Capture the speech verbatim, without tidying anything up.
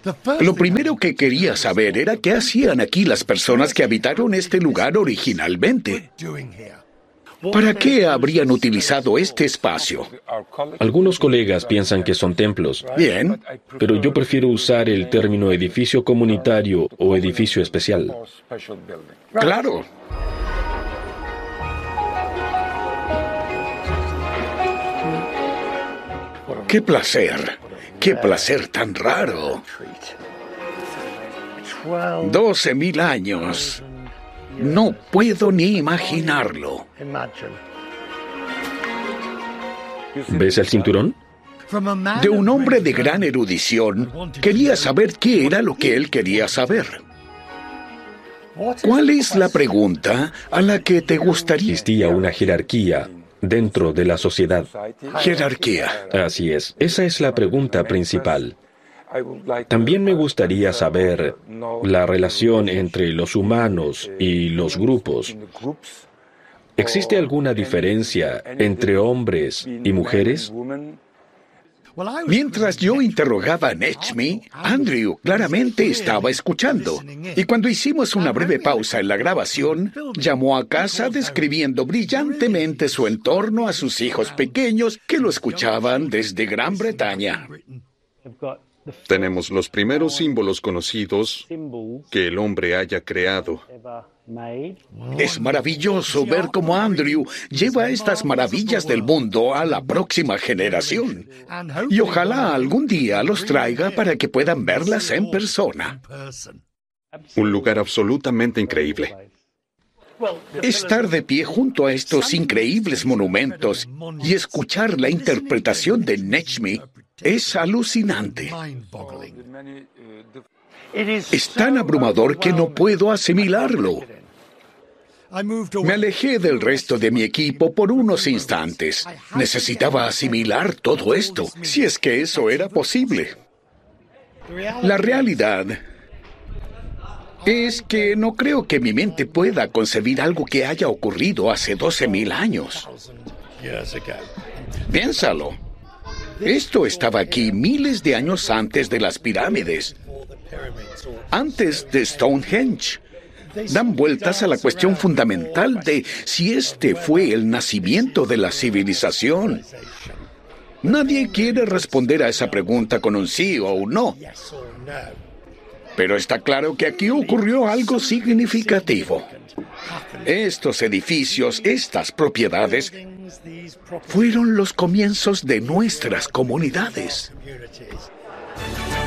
Lo primero que quería saber era qué hacían aquí las personas que habitaron este lugar originalmente. ¿Para qué habrían utilizado este espacio? Algunos colegas piensan que son templos. Bien. Pero yo prefiero usar el término edificio comunitario o edificio especial. Claro. ¡Qué placer! ¡Qué placer tan raro! Doce mil años. No puedo ni imaginarlo. ¿Ves el cinturón? De un hombre de gran erudición, quería saber qué era lo que él quería saber. ¿Cuál es la pregunta a la que te gustaría? Existía una jerarquía dentro de la sociedad. Jerarquía. Así es. Esa es la pregunta principal. También me gustaría saber la relación entre los humanos y los grupos. ¿Existe alguna diferencia entre hombres y mujeres? Mientras yo interrogaba a Nechmi, Andrew claramente estaba escuchando. Y cuando hicimos una breve pausa en la grabación, llamó a casa describiendo brillantemente su entorno a sus hijos pequeños que lo escuchaban desde Gran Bretaña. Tenemos los primeros símbolos conocidos que el hombre haya creado. Es maravilloso ver cómo Andrew lleva estas maravillas del mundo a la próxima generación. Y ojalá algún día los traiga para que puedan verlas en persona. Un lugar absolutamente increíble. Estar de pie junto a estos increíbles monumentos y escuchar la interpretación de Nechmi es alucinante. Es tan abrumador que no puedo asimilarlo. Me alejé del resto de mi equipo por unos instantes. Necesitaba asimilar todo esto, si es que eso era posible. La realidad es que no creo que mi mente pueda concebir algo que haya ocurrido hace doce mil años. Piénsalo. Esto estaba aquí miles de años antes de las pirámides, antes de Stonehenge. Dan vueltas a la cuestión fundamental de si este fue el nacimiento de la civilización. Nadie quiere responder a esa pregunta con un sí o un no. Pero está claro que aquí ocurrió algo significativo. Estos edificios, estas propiedades, fueron los comienzos de nuestras comunidades.